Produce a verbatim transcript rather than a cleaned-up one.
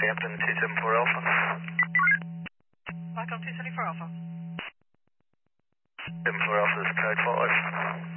Hampton two seven four Alpha. Welcome two seventy-four Alpha. seven four Alpha, this is code five.